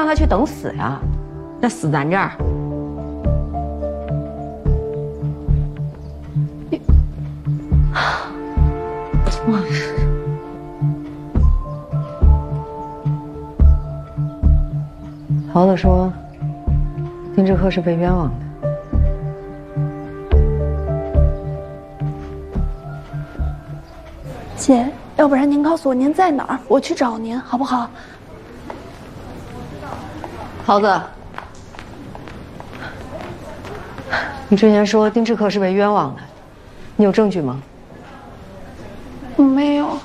他去等死呀？那死咱这儿。桃子说，丁志赫是被冤枉的。 姐，要不然您告诉我您在哪儿，我去找您，好不好？ 桃子，你之前说丁志赫是被冤枉的，你有证据吗？ 没有，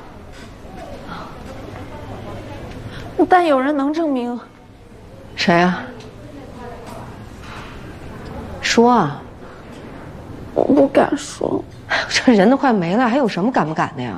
但有人能证明。 谁啊？说啊！ 我不敢说。 这人都快没了，还有什么敢不敢的呀？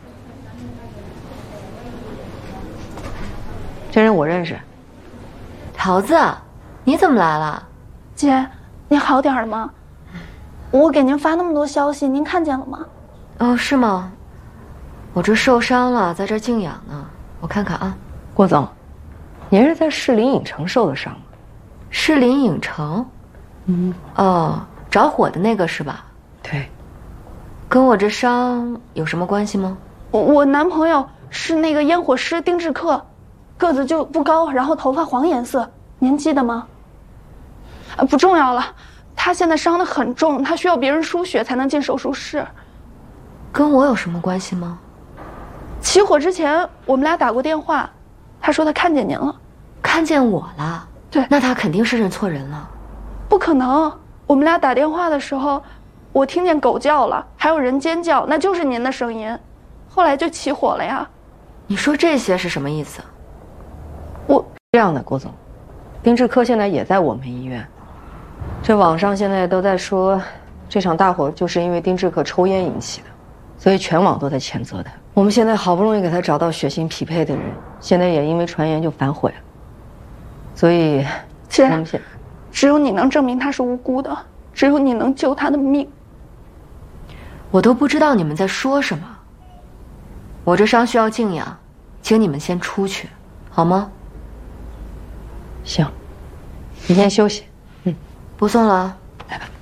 这人我认识。 桃子，你怎么来了？ 姐，你好点了吗？我给您发那么多消息，您看见了吗？ 哦，是吗？我这受伤了，在这静养呢。我看看啊。 郭总，您是在士林影城受的伤吗？ 士林影城？哦，着火的那个是吧？ 对。 跟我这伤有什么关系吗？ 我男朋友是那个烟火师丁志克，个子就不高，然后头发黄颜色，您记得吗？不重要了，他现在伤得很重，他需要别人输血才能进手术室。 跟我有什么关系吗？ 起火之前我们俩打过电话，他说他看见您了。 看见我了？ 对。 那他肯定是认错人了。 不可能，我们俩打电话的时候，我听见狗叫了，还有人尖叫，那就是您的声音，后来就起火了呀。 你说这些是什么意思？ 这样的，郭总，丁志科现在也在我们医院。这网上现在都在说，这场大火就是因为丁志科抽烟引起的，所以全网都在谴责他。我们现在好不容易给他找到血型匹配的人，现在也因为传言就反悔了。所以， 姐，只有你能证明他是无辜的，只有你能救他的命。 我都不知道你们在说什么。我这伤需要静养，请你们先出去，好吗？ 行，你先休息。 不送了啊。 来吧。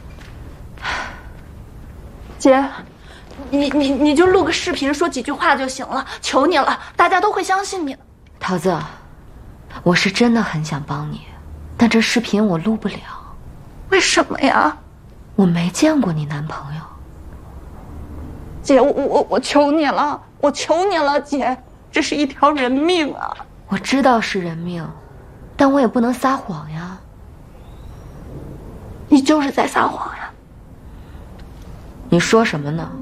姐，你就录个视频说几句话就行了，求你了，大家都会相信你的。 桃子，我是真的很想帮你，但这视频我录不了。 为什么呀？ 我没见过你男朋友。 姐，我求你了，我求你了，姐，这是一条人命啊！ 我知道是人命，但我也不能撒谎呀。 你就是在撒谎呀！ 你说什么呢？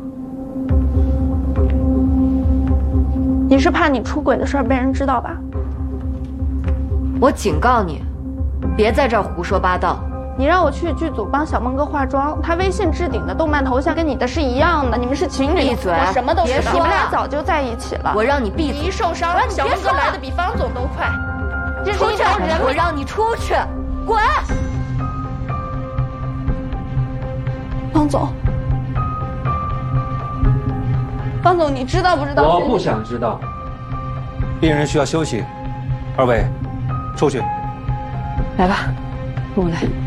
你是怕你出轨的事儿被人知道吧？ 我警告你，别在这儿胡说八道。 你让我去剧组帮小孟哥化妆，他微信置顶的动漫头像跟你的是一样的，你们是情侣。 闭嘴！ 我什么都知道， 别说了， 你们俩早就在一起了。 我让你闭嘴！ 你一受伤，小孟哥来的比方总都快。这是一条人命， 我让你出去，滚！ 方总，方总，你知道不知道？ 我不想知道。病人需要休息，二位，出去。 来吧，跟我来。